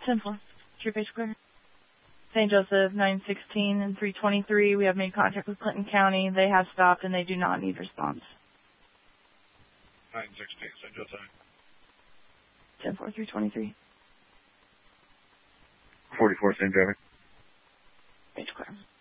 10-4. True page clear. St. Joseph, 916 and 323. We have made contact with Clinton County. They have stopped and they do not need response. 916, St. Joseph. 10-4, 323. 44, same driver. Page clear.